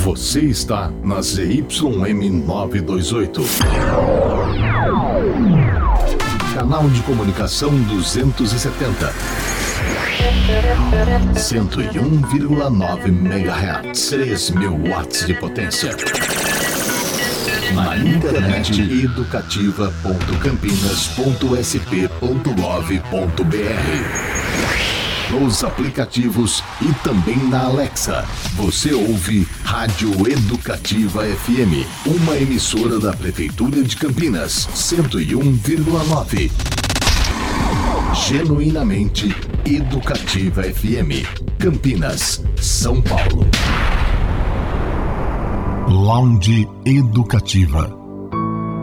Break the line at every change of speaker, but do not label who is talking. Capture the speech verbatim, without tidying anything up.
Você está na Z Y M novecentos e vinte e oito. Canal de comunicação duzentos e setenta. cento e um vírgula nove megahertz. três mil watts de potência. Na internet educativa ponto campinas ponto s p ponto gov ponto b r. Nos aplicativos e também na Alexa. Você ouve Rádio Educativa F M, uma emissora da Prefeitura de Campinas, cento e um vírgula nove. Genuinamente Educativa F M, Campinas, São Paulo. Lounge Educativa.